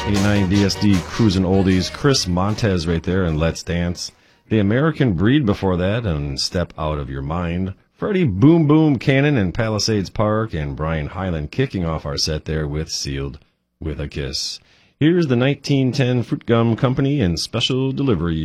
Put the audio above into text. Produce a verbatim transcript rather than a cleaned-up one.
eighty-nine D S D Cruising Oldies, Chris Montez right there, and Let's Dance. The American Breed before that, and Step Out of Your Mind. Freddie Boom Boom Cannon and Palisades Park, and Brian Hyland kicking off our set there with Sealed with a Kiss. Here's the nineteen ten Fruit Gum Company and Special Delivery.